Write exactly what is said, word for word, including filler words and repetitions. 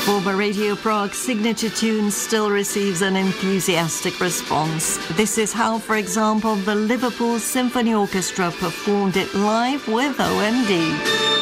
Former Radio Prague signature tune still receives an enthusiastic response. This is how, for example, the Liverpool Symphony Orchestra performed it live with O M D.